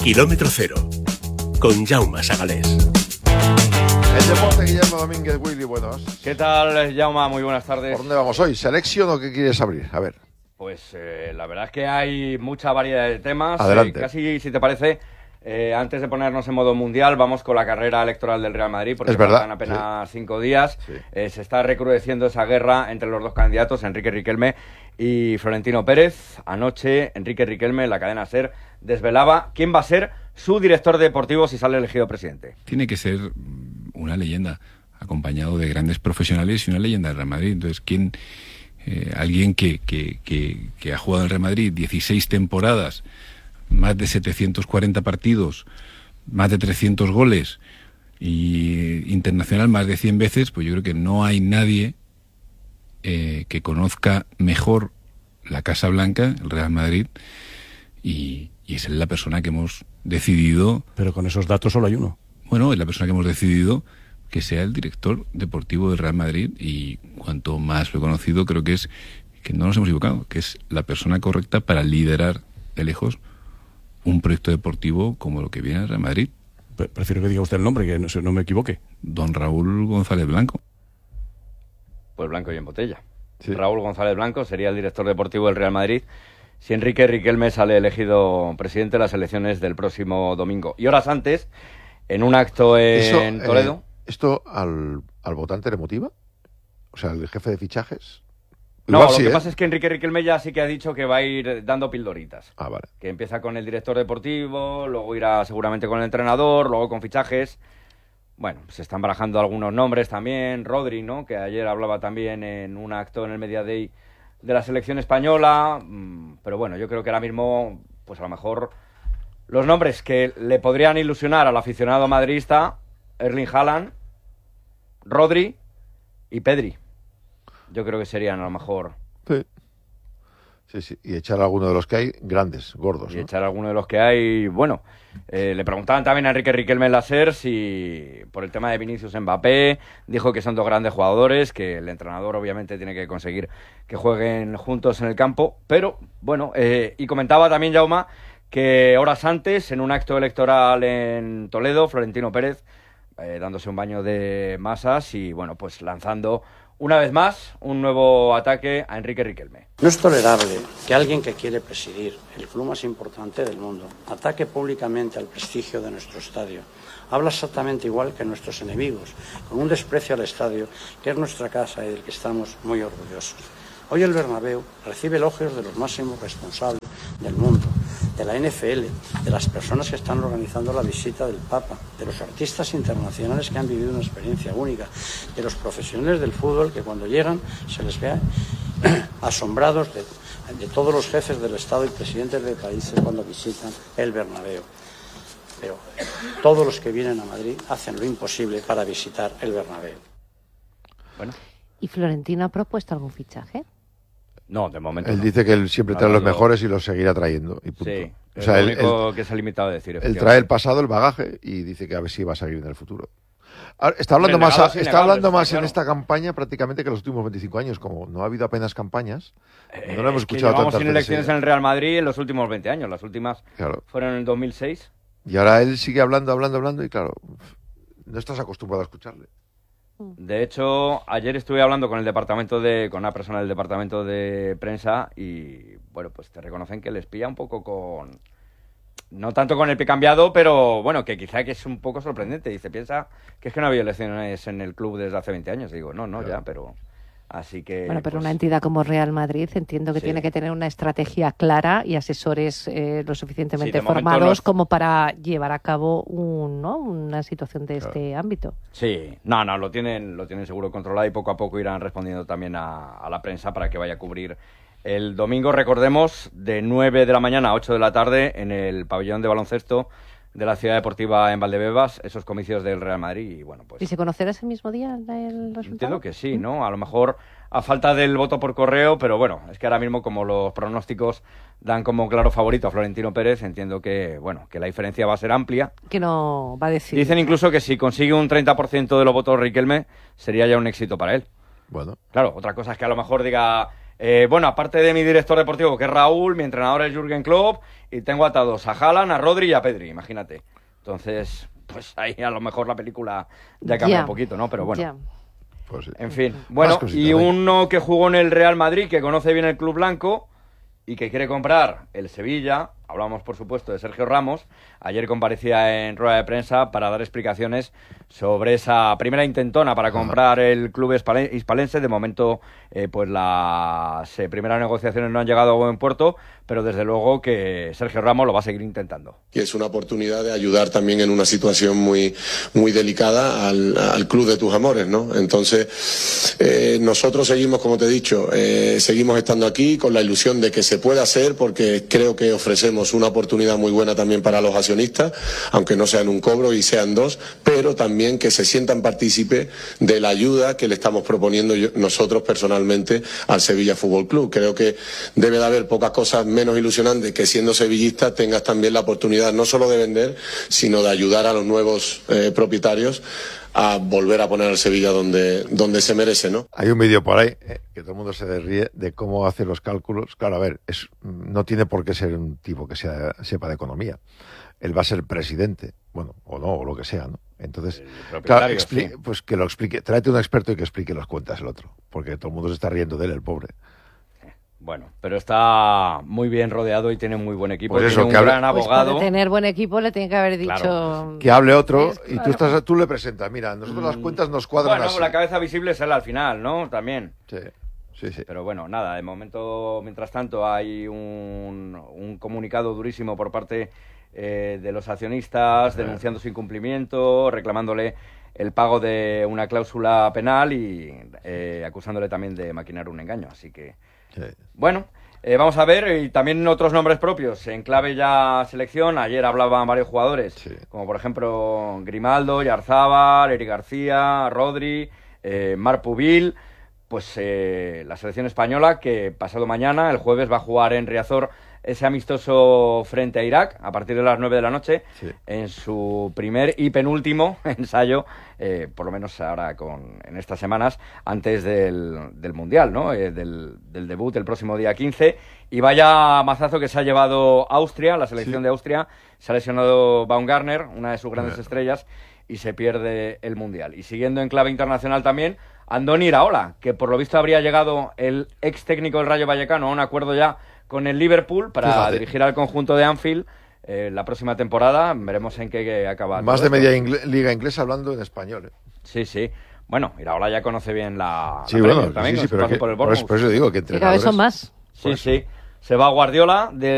Kilómetro Cero, con Jaume Sagalés. El deporte, Guillermo Domínguez. Willy, buenos. ¿Qué tal, Jaume? Muy buenas tardes. ¿Por dónde vamos hoy? ¿Selección o qué quieres abrir? A ver. Pues la verdad es que hay mucha variedad de temas. Adelante. Casi, si te parece, antes de ponernos en modo mundial, vamos con la carrera electoral del Real Madrid, porque faltan apenas 5 días. Sí. Se está recrudeciendo esa guerra entre los dos candidatos, Enrique Riquelme y Florentino Pérez. Anoche, Enrique Riquelme, en la cadena SER, desvelaba quién va a ser su director deportivo si sale elegido presidente. Tiene que ser una leyenda, acompañado de grandes profesionales y una leyenda del Real Madrid. Entonces, alguien que ha jugado en el Real Madrid 16 temporadas, más de 740 partidos, más de 300 goles y internacional más de 100 veces, pues yo creo que no hay nadie que conozca mejor la Casa Blanca, el Real Madrid, y es la persona que hemos decidido... Pero con esos datos solo hay uno. Bueno, es la persona que hemos decidido que sea el director deportivo del Real Madrid, y cuanto más lo he conocido, creo que no nos hemos equivocado, que es la persona correcta para liderar de lejos un proyecto deportivo como lo que viene al Real Madrid. Prefiero que diga usted el nombre, que no me equivoque. Don Raúl González Blanco. Pues blanco y en botella. Sí. Raúl González Blanco sería el director deportivo del Real Madrid si Enrique Riquelme sale elegido presidente de las elecciones del próximo domingo. Y horas antes, en un acto en Toledo... ¿Esto al votante le motiva? O sea, el jefe de fichajes... No, lo que pasa es que Enrique Riquelme ya sí que ha dicho que va a ir dando pildoritas. Ah, vale. Que empieza con el director deportivo, luego irá seguramente con el entrenador, luego con fichajes. Bueno, se están barajando algunos nombres también. Rodri, ¿no? Que ayer hablaba también en un acto en el Media Day de la selección española. Pero bueno, yo creo que ahora mismo, pues a lo mejor los nombres que le podrían ilusionar al aficionado madridista: Erling Haaland, Rodri y Pedri. Yo creo que serían a lo mejor... Sí. Y echar alguno de los que hay grandes, gordos. Y echar alguno de los que hay... Bueno, le preguntaban también a Enrique Riquelme en la SER si por el tema de Vinicius Mbappé, dijo que son dos grandes jugadores, que el entrenador obviamente tiene que conseguir que jueguen juntos en el campo, pero bueno, y comentaba también Jaume que horas antes, en un acto electoral en Toledo, Florentino Pérez dándose un baño de masas y bueno, pues lanzando una vez más un nuevo ataque a Enrique Riquelme. No es tolerable que alguien que quiere presidir el club más importante del mundo ataque públicamente al prestigio de nuestro estadio. Habla exactamente igual que nuestros enemigos, con un desprecio al estadio, que es nuestra casa y del que estamos muy orgullosos. Hoy el Bernabéu recibe elogios de los máximos responsables del mundo, de la NFL, de las personas que están organizando la visita del Papa, de los artistas internacionales que han vivido una experiencia única, de los profesionales del fútbol que cuando llegan se les ve asombrados de todos los jefes del Estado y presidentes de países cuando visitan el Bernabéu. Pero todos los que vienen a Madrid hacen lo imposible para visitar el Bernabéu. Bueno. ¿Y Florentino ha propuesto algún fichaje? No, de momento él dice que él siempre trae los mejores y los seguirá trayendo. Y punto. Sí, o sea, es lo único que se ha limitado a decir. Él trae el pasado, el bagaje, y dice que a ver si va a seguir en el futuro. Está hablando más en esta campaña prácticamente que en los últimos 25 años. Como no ha habido apenas campañas, no lo hemos escuchado tantas veces. Sin elecciones en el Real Madrid en los últimos 20 años. Las últimas fueron en el 2006. Y ahora él sigue hablando y claro, no estás acostumbrado a escucharle. De hecho, ayer estuve hablando con una persona del departamento de prensa y, bueno, pues te reconocen que les pilla un poco no tanto con el pie cambiado, pero bueno, que quizá que es un poco sorprendente. Dice, piensa que es que no había elecciones en el club desde hace 20 años. Y digo, no, ya, pero... Así que... Bueno, pero una entidad como Real Madrid entiendo que tiene que tener una estrategia clara y asesores lo suficientemente formados como para llevar a cabo una situación de este ámbito. Sí, no, lo tienen seguro controlado y poco a poco irán respondiendo también a la prensa para que vaya a cubrir el domingo, recordemos, de 9 de la mañana a 8 de la tarde en el pabellón de baloncesto de la Ciudad Deportiva en Valdebebas, esos comicios del Real Madrid y bueno, pues... ¿Y se conocerá ese mismo día el resultado? Entiendo que sí, ¿no? A lo mejor a falta del voto por correo, pero bueno, es que ahora mismo como los pronósticos dan como claro favorito a Florentino Pérez, entiendo que, bueno, que la diferencia va a ser amplia. Que no va a decir... Dicen incluso que si consigue un 30% de los votos Riquelme, sería ya un éxito para él. Bueno. Claro, otra cosa es que a lo mejor diga Bueno, aparte de mi director deportivo, que es Raúl, mi entrenador es Jürgen Klopp, y tengo atados a Haaland, a Rodri y a Pedri, imagínate. Entonces, pues ahí a lo mejor la película ya cambia un poquito, ¿no? Pero bueno. Pues sí. En fin. Bueno, y uno que jugó en el Real Madrid, que conoce bien el club blanco y que quiere comprar el Sevilla, hablamos por supuesto de Sergio Ramos, ayer comparecía en rueda de prensa para dar explicaciones sobre esa primera intentona para comprar el club hispalense. De momento, pues las primeras negociaciones no han llegado a buen puerto, pero desde luego que Sergio Ramos lo va a seguir intentando. Y es una oportunidad de ayudar también en una situación muy, muy delicada al club de tus amores, ¿no? Entonces, nosotros seguimos, como te he dicho, seguimos estando aquí con la ilusión de que se pueda hacer, porque creo que ofrecemos una oportunidad muy buena también para los accionistas, aunque no sean un cobro y sean dos, pero también que se sientan partícipes de la ayuda que le estamos proponiendo nosotros personalmente al Sevilla Fútbol Club. Creo que debe de haber pocas cosas menos ilusionantes que, siendo sevillista, tengas también la oportunidad no solo de vender, sino de ayudar a los nuevos propietarios a volver a poner al Sevilla donde se merece, ¿no? Hay un vídeo por ahí que todo el mundo se ríe de cómo hace los cálculos. Claro, a ver, no tiene por qué ser un tipo que sepa de economía. Él va a ser presidente, bueno, o no, o lo que sea, ¿no? Entonces, claro, pues que lo explique. Tráete un experto y que explique las cuentas el otro, porque todo el mundo se está riendo de él, el pobre. Bueno, pero está muy bien rodeado y tiene muy buen equipo. Pues tiene un gran abogado. Pues tener buen equipo le tiene que haber dicho... Claro. Que hable otro y tú le presentas. Mira, nosotros las cuentas nos cuadran así. Bueno, la cabeza visible es él al final, ¿no? También. Sí. Pero bueno, nada, de momento, mientras tanto, hay un comunicado durísimo por parte de los accionistas, denunciando su incumplimiento, reclamándole el pago de una cláusula penal y acusándole también de maquinar un engaño. Así que, bueno, vamos a ver, y también otros nombres propios en clave ya selección. Ayer hablaban varios jugadores, como por ejemplo Grimaldo, Yarzábal, Eric García, Rodri, Marc Pubil. Pues la selección española, que pasado mañana, el jueves, va a jugar en Riazor ese amistoso frente a Irak a partir de las 9 de la noche, en su primer y penúltimo ensayo, por lo menos ahora en estas semanas, antes del Mundial, ¿no? Del debut el próximo día 15. Y vaya mazazo que se ha llevado Austria, la selección de Austria. Se ha lesionado Baumgartner, una de sus grandes estrellas, y se pierde el Mundial. Y siguiendo en clave internacional también, Andoni Iraola, que por lo visto habría llegado el ex técnico del Rayo Vallecano a un acuerdo ya con el Liverpool para dirigir al conjunto de Anfield la próxima temporada. Veremos en qué acaba. Más de media liga inglesa hablando en español. Sí. Bueno, Iraola ya conoce bien la Premier también, pero por el Bournemouth. por eso digo que cada vez son más. Sí. Se va Guardiola